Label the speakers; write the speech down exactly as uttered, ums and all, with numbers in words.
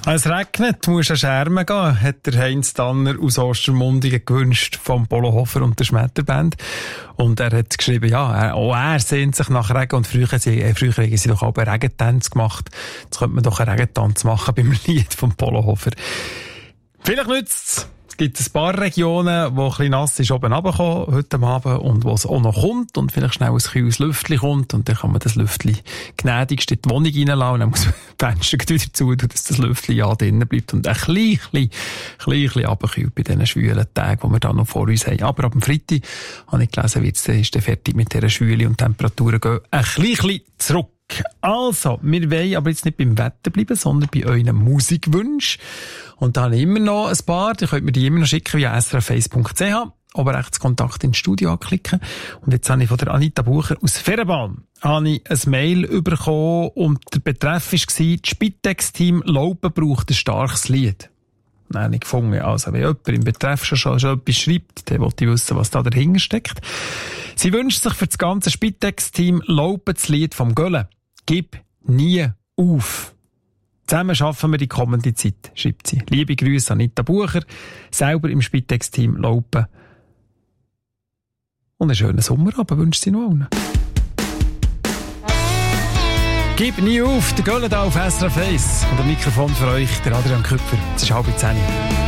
Speaker 1: Es regnet, du musst an Schermen gehen, hat der Heinz Tanner aus Ostermundigen gewünscht vom Polohofer und der Schmetterband. Und er hat geschrieben, ja, er, auch er sehnt sich nach Regen. Und früher, äh, früher haben sie doch auch einen Regentanz gemacht. Jetzt könnte man doch einen Regentanz machen beim Lied vom Polohofer. Vielleicht nützt's. Es gibt ein paar Regionen, wo ein bisschen nass ist oben runtergekommen heute Abend und wo es auch noch kommt und vielleicht schnell ein kühles Lüftchen kommt und dann kann man das Lüftchen gnädigst in die Wohnung reinlassen und dann muss man die Fenster wieder zu tun, dass das Lüftchen ja drinnen bleibt und ein klein, klein, klein, klein runterkühlt bei diesen schwülen Tagen, die wir da noch vor uns haben. Aber ab dem Freitag, habe ich gelesen, wird's, ist dann fertig mit dieser Schwüle und die Temperaturen gehen ein klein, klein zurück. Also, wir wollen aber jetzt nicht beim Wetter bleiben, sondern bei euren Musikwünschen. Und da habe ich immer noch ein paar, die könnt mir die immer noch schicken via s r f eins punkt c h, oben rechts Kontakt ins Studio anklicken. Und jetzt habe ich von der Anita Bucher aus Ferenbahn habe ich ein Mail bekommen und der Betreff war, das Spitex-Team Laupen braucht ein starkes Lied. Nein, nicht gefunden. Also, wenn jemand im Betreff schon, schon, schon etwas schreibt, dann wollte ich wissen, was da dahinter steckt. Sie wünscht sich für das ganze Spitex-Team Laupen das Lied vom Gölle. Gib nie auf. Zusammen schaffen wir die kommende Zeit, schreibt sie. Liebe Grüße Anita Bucher, selber im Spitex-Team Laupen. Und einen schönen Sommerabend wünscht sie noch allen. Gib nie auf, der Gölle da auf S R F eins. Und am Mikrofon für euch, der Adrian Küpfer. Es ist halb zehn.